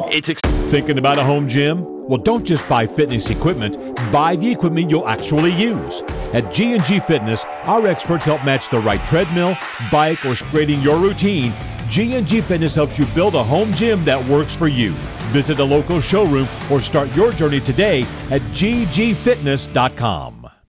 Thinking about a home gym? Well, don't just buy fitness equipment. Buy the equipment you'll actually use. At G&G Fitness, our experts help match the right treadmill, bike, or creating your routine. G&G Fitness helps you build a home gym that works for you. Visit a local showroom or start your journey today at ggfitness.com.